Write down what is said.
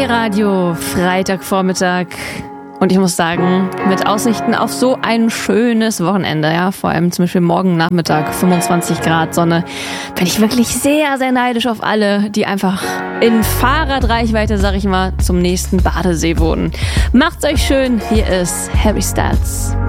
D-Radio, Freitagvormittag. Und ich muss sagen, mit Aussichten auf so ein schönes Wochenende, ja, vor allem zum Beispiel morgen Nachmittag, 25 Grad Sonne, bin ich wirklich sehr, sehr neidisch auf alle, die einfach in Fahrradreichweite, sag ich mal, zum nächsten Badesee wohnen. Macht's euch schön, hier ist Harry Styles.